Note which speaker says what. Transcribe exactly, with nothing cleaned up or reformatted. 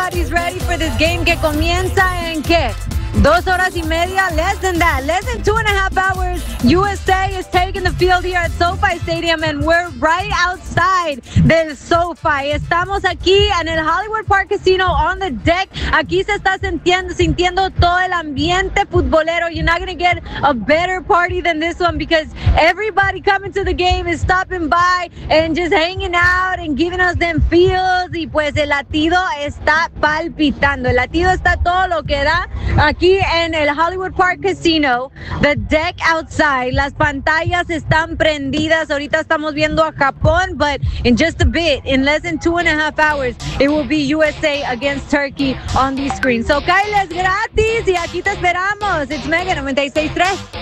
Speaker 1: everybody's ready for this game que comienza en ¿qué? Dos horas y media, less than that, less than two and a half hours. U S A is taking the field here at SoFi Stadium, and we're right outside del SoFi. Estamos aquí en el Hollywood Park Casino on the deck. Aquí se está sintiendo, sintiendo todo el ambiente futbolero. You're not going to get a better party than this one because everybody coming to the game is stopping by and just hanging out and giving us them feels. Y pues el latido está palpitando. El latido está todo lo que da aquí en el Hollywood Park Casino. The deck outside. Las pantallas están prendidas. Ahorita estamos viendo a Japón, but in just a bit, in less than two and a half hours, it will be U S A against Turkey on the screen. So, Kyle, es gratis y aquí te esperamos. It's Mega noventa y seis punto tres.